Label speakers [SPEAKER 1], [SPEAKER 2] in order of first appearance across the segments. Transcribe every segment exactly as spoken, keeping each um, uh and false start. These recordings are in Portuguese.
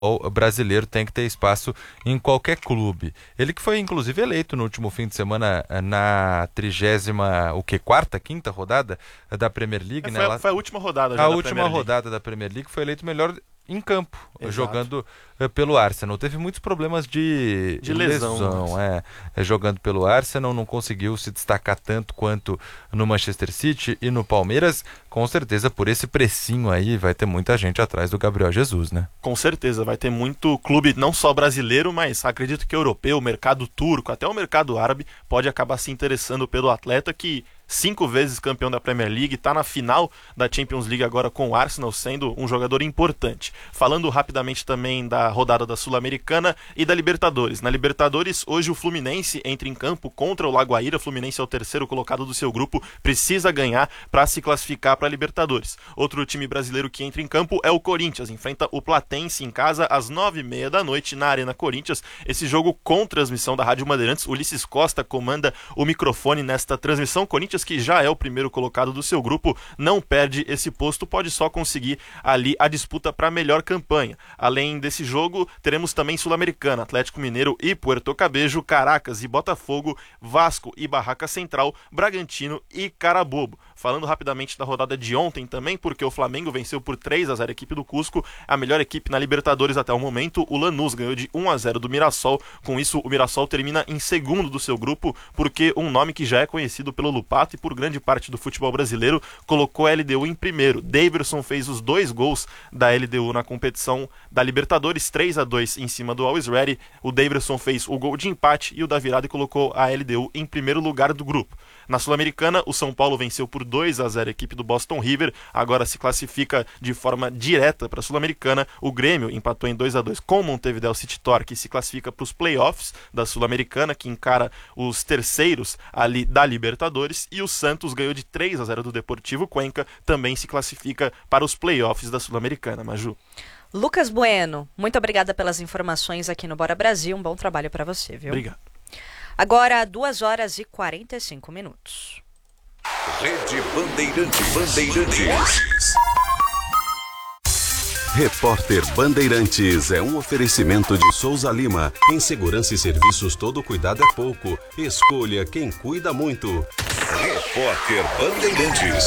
[SPEAKER 1] O brasileiro tem que ter espaço em qualquer clube. Ele que foi, inclusive, eleito no último fim de semana na trigésima, o que, quarta, quinta rodada da Premier League,
[SPEAKER 2] é,
[SPEAKER 1] né?
[SPEAKER 2] Foi,
[SPEAKER 1] Lá...
[SPEAKER 2] foi a última rodada já
[SPEAKER 1] A
[SPEAKER 2] da
[SPEAKER 1] última
[SPEAKER 2] Premier League.
[SPEAKER 1] rodada da Premier League foi eleito melhor em campo,
[SPEAKER 2] Exato.
[SPEAKER 1] jogando uh, pelo Arsenal. Teve muitos problemas de,
[SPEAKER 2] de lesão,
[SPEAKER 1] lesão é, é, jogando pelo Arsenal, não conseguiu se destacar tanto quanto no Manchester City e no Palmeiras. Com certeza, por esse precinho aí, vai ter muita gente atrás do Gabriel Jesus, né?
[SPEAKER 2] Com certeza, vai ter muito clube, não só brasileiro, mas acredito que europeu, mercado turco, até o mercado árabe, pode acabar se interessando pelo atleta que... cinco vezes campeão da Premier League, está na final da Champions League agora com o Arsenal, sendo um jogador importante. Falando rapidamente também da rodada da Sul-Americana e da Libertadores. Na Libertadores, hoje o Fluminense entra em campo contra o Lagoaíra. O Fluminense é o terceiro colocado do seu grupo, precisa ganhar para se classificar para a Libertadores. Outro time brasileiro que entra em campo é o Corinthians, enfrenta o Platense em casa às nove e meia da noite na Arena Corinthians. Esse jogo com transmissão da Rádio Bandeirantes. Ulisses Costa comanda o microfone nesta transmissão. Corinthians, que já é o primeiro colocado do seu grupo, não perde esse posto, pode só conseguir ali a disputa para a melhor campanha. Além desse jogo, teremos também Sul-Americana, Atlético Mineiro e Puerto Cabejo, Caracas e Botafogo, Vasco e Barraca Central, Bragantino e Carabobo. Falando rapidamente da rodada de ontem também, porque o Flamengo venceu por três a zero a equipe do Cusco, a melhor equipe na Libertadores até o momento. O Lanús ganhou de um a zero do Mirassol, com isso o Mirassol termina em segundo do seu grupo, porque um nome que já é conhecido pelo Lupato e por grande parte do futebol brasileiro colocou a L D U em primeiro. Daverson fez os dois gols da L D U na competição da Libertadores, três a dois em cima do Always Ready. O Daverson fez o gol de empate e o da virada e colocou a L D U em primeiro lugar do grupo. Na Sul-Americana, o São Paulo venceu por dois a zero a equipe do Boston River, agora se classifica de forma direta para a Sul-Americana. O Grêmio empatou em dois a dois com o Montevideo City Torque, que se classifica para os playoffs da Sul-Americana, que encara os terceiros ali da Libertadores, e o Santos ganhou de três a zero do Deportivo Cuenca, também se classifica para os playoffs da Sul-Americana. Maju.
[SPEAKER 3] Lucas Bueno, muito obrigada pelas informações aqui no Bora Brasil, um bom trabalho para você, viu?
[SPEAKER 2] Obrigado.
[SPEAKER 3] Agora, duas horas e quarenta e cinco minutos.
[SPEAKER 4] Rede Bandeirantes. Bandeirantes.
[SPEAKER 5] Repórter Bandeirantes é um oferecimento de Souza Lima. Em segurança e serviços, todo cuidado é pouco. Escolha quem cuida muito.
[SPEAKER 4] Repórter Bandeirantes.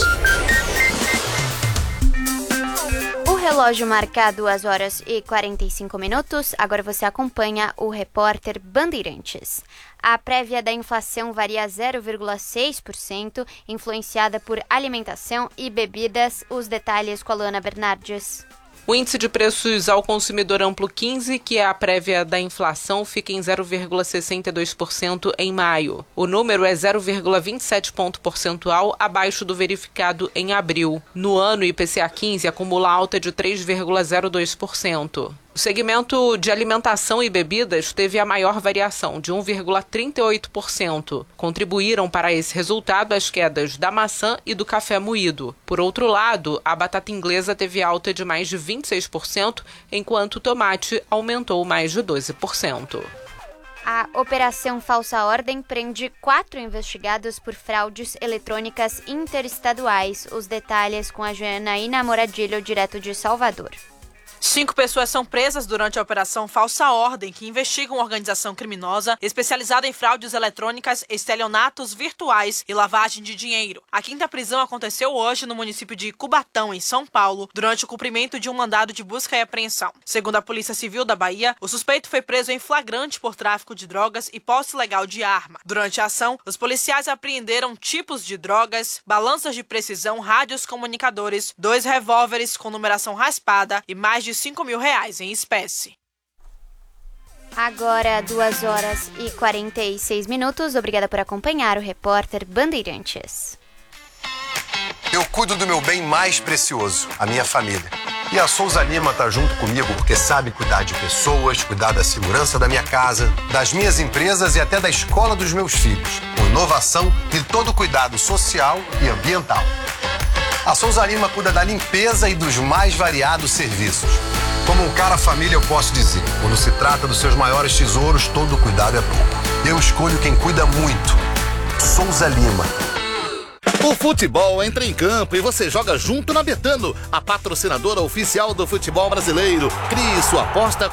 [SPEAKER 6] O relógio marca duas horas e quarenta e cinco minutos. Agora você acompanha o Repórter Bandeirantes. A prévia da inflação varia zero vírgula seis por cento, influenciada por alimentação e bebidas. Os detalhes com a Luana Bernardes.
[SPEAKER 7] O índice de preços ao consumidor amplo quinze, que é a prévia da inflação, fica em zero vírgula sessenta e dois por cento em maio. O número é zero vírgula vinte e sete ponto percentual abaixo do verificado em abril. No ano, o I P C A quinze acumula alta de três vírgula zero dois por cento. O segmento de alimentação e bebidas teve a maior variação, de um vírgula trinta e oito por cento. Contribuíram para esse resultado as quedas da maçã e do café moído. Por outro lado, a batata inglesa teve alta de mais de vinte e seis por cento, enquanto o tomate aumentou mais de doze por cento.
[SPEAKER 6] A Operação Falsa Ordem prende quatro investigados por fraudes eletrônicas interestaduais. Os detalhes com a Janaína Moradilho, direto de Salvador.
[SPEAKER 8] Cinco pessoas são presas durante a Operação Falsa Ordem, que investiga uma organização criminosa especializada em fraudes eletrônicas, estelionatos virtuais e lavagem de dinheiro. A quinta prisão aconteceu hoje no município de Cubatão, em São Paulo, durante o cumprimento de um mandado de busca e apreensão. Segundo a Polícia Civil da Bahia, o suspeito foi preso em flagrante por tráfico de drogas e posse ilegal de arma. Durante a ação, os policiais apreenderam tipos de drogas, balanças de precisão, rádios comunicadores, dois revólveres com numeração raspada e mais de cinco mil reais em espécie.
[SPEAKER 6] Agora, duas horas e quarenta e seis minutos. Obrigada por acompanhar o Repórter Bandeirantes.
[SPEAKER 9] Eu cuido do meu bem mais precioso, a minha família. E a Souza Lima tá junto comigo porque sabe cuidar de pessoas, cuidar da segurança da minha casa, das minhas empresas e até da escola dos meus filhos, com inovação e todo cuidado social e ambiental. A Souza Lima cuida da limpeza e dos mais variados serviços. Como um cara família, eu posso dizer, quando se trata dos seus maiores tesouros, todo cuidado é pouco. Eu escolho quem cuida muito. Souza Lima.
[SPEAKER 10] O futebol entra em campo e você joga junto na Betano, a patrocinadora oficial do futebol brasileiro. Crie sua aposta